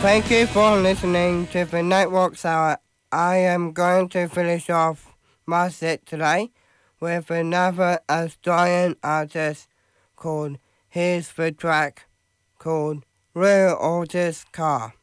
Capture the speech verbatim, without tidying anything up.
Thank you for listening to the Nightwalks Hour. I am going to finish off my set today with another Australian artist called Here's the Track called Real Otis Car.